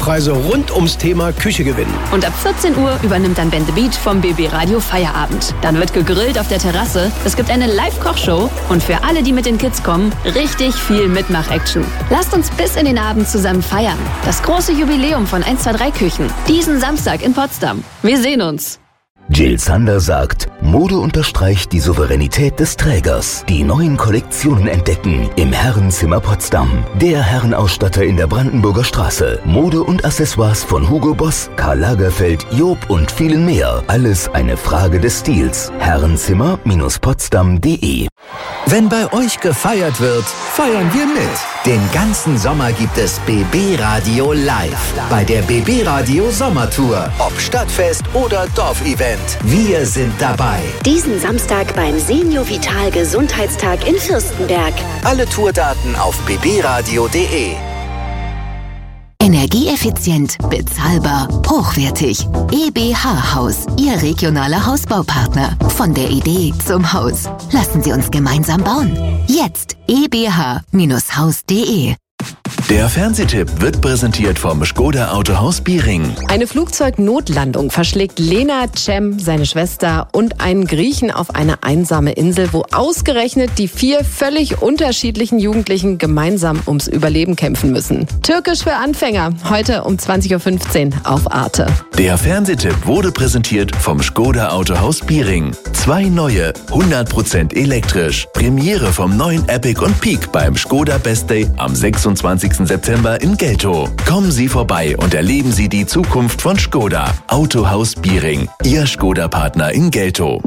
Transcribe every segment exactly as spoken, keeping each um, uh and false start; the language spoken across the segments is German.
Preise rund ums Thema Küche gewinnen. Und ab vierzehn Uhr übernimmt dann Ben the Beat vom B B Radio Feierabend. Dann wird gegrillt auf der Terrasse, es gibt eine Live-Kochshow und für alle, die mit den Kids kommen, richtig viel Mitmach-Action. Lasst uns bis in den Abend zusammen feiern. Das große Jubiläum von eins zwei drei Küchen. Diesen Samstag in Potsdam. Wir sehen uns. Jill Sander sagt, Mode unterstreicht die Souveränität des Trägers. Die neuen Kollektionen entdecken im Herrenzimmer Potsdam. Der Herrenausstatter in der Brandenburger Straße. Mode und Accessoires von Hugo Boss, Karl Lagerfeld, Job und vielen mehr. Alles eine Frage des Stils. Herrenzimmer Potsdam punkt de. Wenn bei euch gefeiert wird, feiern wir mit. Den ganzen Sommer gibt es B B Radio live. Bei der B B Radio Sommertour. Ob Stadtfest oder Dorfevent. Wir sind dabei. Diesen Samstag beim Senior Vital Gesundheitstag in Fürstenberg. Alle Tourdaten auf b b radio punkt de. Energieeffizient, bezahlbar, hochwertig. E B H Haus, Ihr regionaler Hausbaupartner. Von der Idee zum Haus. Lassen Sie uns gemeinsam bauen. Jetzt e b h Bindestrich haus punkt de. Der Fernsehtipp wird präsentiert vom Škoda Autohaus Biering. Eine Flugzeugnotlandung verschlägt Lena, Cem, seine Schwester und einen Griechen auf eine einsame Insel, wo ausgerechnet die vier völlig unterschiedlichen Jugendlichen gemeinsam ums Überleben kämpfen müssen. Türkisch für Anfänger, heute um zwanzig Uhr fünfzehn auf Arte. Der Fernsehtipp wurde präsentiert vom Škoda Autohaus Biering. Zwei neue, hundert Prozent elektrisch. Premiere vom neuen Epic und Peak beim Škoda Best Day am sechsundzwanzigsten September in Geltow. Kommen Sie vorbei und erleben Sie die Zukunft von Škoda. Autohaus Biering, Ihr Škoda-Partner in Geltow.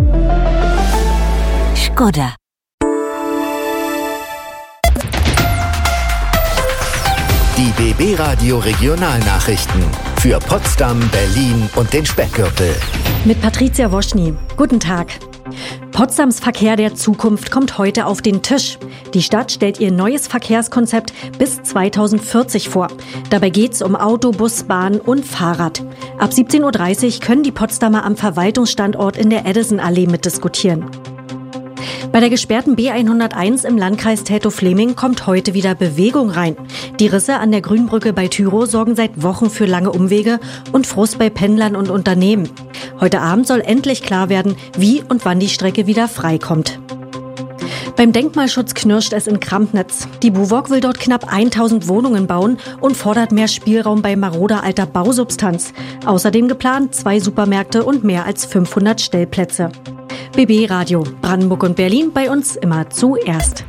Škoda. Die B B Radio Regionalnachrichten für Potsdam, Berlin und den Speckgürtel. Mit Patricia Woschny. Guten Tag. Potsdams Verkehr der Zukunft kommt heute auf den Tisch. Die Stadt stellt ihr neues Verkehrskonzept bis zweitausendvierzig vor. Dabei geht's um Auto, Bus, Bahn und Fahrrad. Ab siebzehn Uhr dreißig können die Potsdamer am Verwaltungsstandort in der Edison-Allee mitdiskutieren. Bei der gesperrten B hunderteins im Landkreis Teltow-Fleming kommt heute wieder Bewegung rein. Die Risse an der Grünbrücke bei Tyrow sorgen seit Wochen für lange Umwege und Frust bei Pendlern und Unternehmen. Heute Abend soll endlich klar werden, wie und wann die Strecke wieder freikommt. Beim Denkmalschutz knirscht es in Krampnitz. Die BUWOG will dort knapp tausend Wohnungen bauen und fordert mehr Spielraum bei maroder alter Bausubstanz. Außerdem geplant zwei Supermärkte und mehr als fünfhundert Stellplätze. B B Radio, Brandenburg und Berlin, bei uns immer zuerst.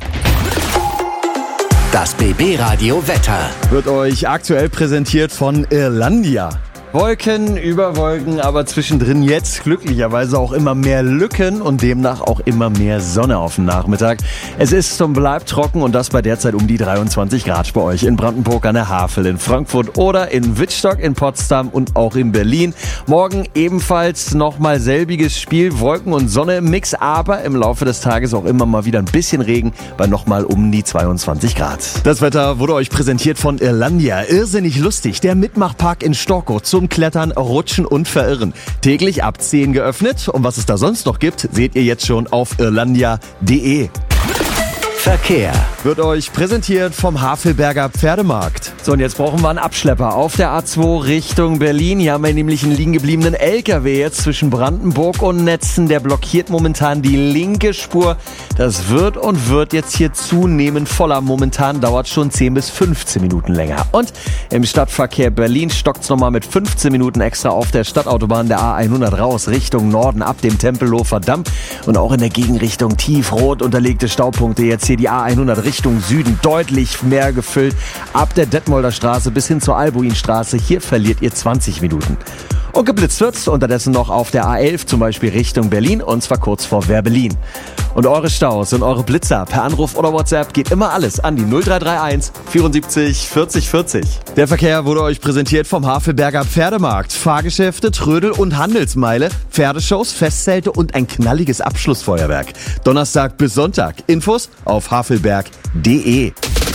Das B B Radio Wetter wird euch aktuell präsentiert von Irlandia. Wolken über Wolken, aber zwischendrin jetzt glücklicherweise auch immer mehr Lücken und demnach auch immer mehr Sonne auf dem Nachmittag. Es ist und bleibt trocken und das bei derzeit um die dreiundzwanzig Grad bei euch in Brandenburg an der Havel, in Frankfurt oder in Wittstock, in Potsdam und auch in Berlin. Morgen ebenfalls nochmal selbiges Spiel, Wolken und Sonne im Mix, aber im Laufe des Tages auch immer mal wieder ein bisschen Regen bei nochmal um die zweiundzwanzig Grad. Das Wetter wurde euch präsentiert von Irlandia. Irrsinnig lustig, der Mitmachpark in Storkow zum Klettern, Rutschen und Verirren. Täglich ab zehn geöffnet. Und was es da sonst noch gibt, seht ihr jetzt schon auf irlandia punkt de. Verkehr wird euch präsentiert vom Havelberger Pferdemarkt. So, und jetzt brauchen wir einen Abschlepper auf der A zwei Richtung Berlin. Hier haben wir nämlich einen liegen gebliebenen L K W jetzt zwischen Brandenburg und Netzen. Der blockiert momentan die linke Spur. Das wird und wird jetzt hier zunehmend voller. Momentan dauert schon zehn bis fünfzehn Minuten länger. Und im Stadtverkehr Berlin stockt es nochmal mit fünfzehn Minuten extra auf der Stadtautobahn der A hundert raus Richtung Norden ab dem Tempelhofer Damm. Und auch in der Gegenrichtung tiefrot unterlegte Staupunkte. Jetzt hier die A hundert Richtung Süden deutlich mehr gefüllt. Ab der Detmolder Straße bis hin zur Albuinstraße. Hier verliert ihr zwanzig Minuten. Und geblitzt wird's unterdessen noch auf der A elf, zum Beispiel Richtung Berlin, und zwar kurz vor Werbelin. Und eure Staus und eure Blitzer per Anruf oder WhatsApp geht immer alles an die null drei drei eins vierundsiebzig vierzig vierzig. Der Verkehr wurde euch präsentiert vom Havelberger Pferdemarkt. Fahrgeschäfte, Trödel und Handelsmeile, Pferdeshows, Festzelte und ein knalliges Abschlussfeuerwerk. Donnerstag bis Sonntag. Infos auf havelberg punkt de.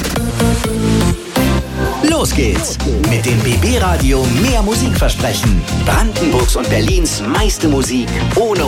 Los geht's mit dem B B Radio Mehr Musik versprechen. Brandenburgs und Berlins meiste Musik ohne